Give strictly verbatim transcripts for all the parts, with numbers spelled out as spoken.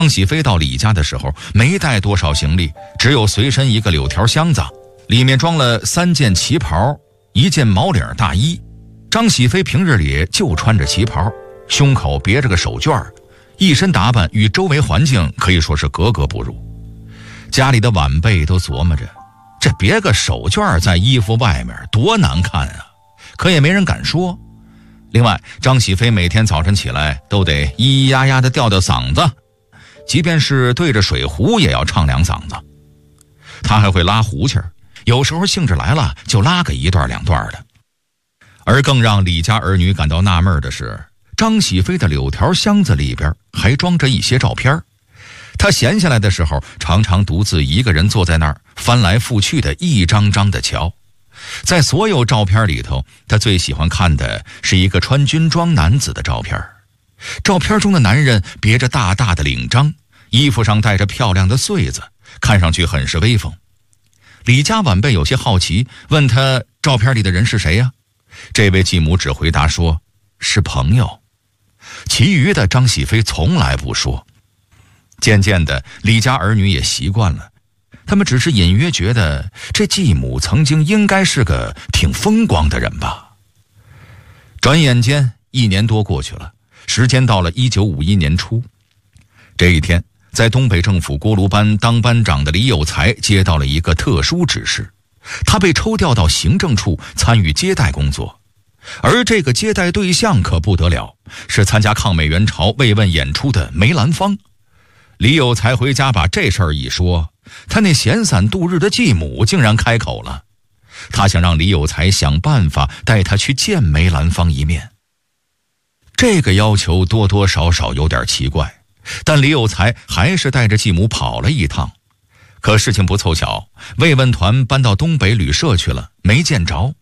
张喜飞到李家的时候没带多少行李，只有随身一个柳条箱子，里面装了三件旗袍，一件毛领大衣。张喜飞平日里就穿着旗袍，胸口别着个手绢，一身打扮与周围环境可以说是格格不入。家里的晚辈都琢磨着，这别个手绢在衣服外面多难看啊，可也没人敢说。另外，张喜飞每天早晨起来都得咿咿呀呀地吊吊嗓子，即便是对着水壶也要唱两嗓子。他还会拉胡琴，有时候兴致来了就拉个一段两段的。而更让李家儿女感到纳闷的是，张喜飞的柳条箱子里边还装着一些照片。他闲下来的时候，常常独自一个人坐在那儿，翻来覆去的一张张的瞧。在所有照片里头，他最喜欢看的是一个穿军装男子的照片。照片中的男人别着大大的领章，衣服上带着漂亮的穗子，看上去很是威风。李家晚辈有些好奇，问他照片里的人是谁呀？这位继母只回答说是朋友，其余的张喜飞从来不说。渐渐的，李家儿女也习惯了，他们只是隐约觉得这继母曾经应该是个挺风光的人吧。转眼间一年多过去了，时间到了一九五一年初。这一天，在东北政府锅炉班当班长的李有才接到了一个特殊指示，他被抽调到行政处参与接待工作。而这个接待对象可不得了，是参加抗美援朝慰问演出的梅兰芳。李有才回家把这事儿一说，他那闲散度日的继母竟然开口了，他想让李有才想办法带他去见梅兰芳一面。这个要求多多少少有点奇怪，但李有才还是带着继母跑了一趟。可事情不凑巧，慰问团搬到东北旅社去了，没见着。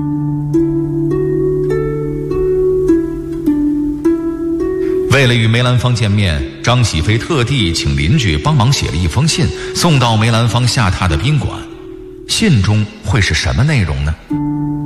为了与梅兰芳见面，张喜飞特地请邻居帮忙写了一封信，送到梅兰芳下榻的宾馆。信中会是什么内容呢？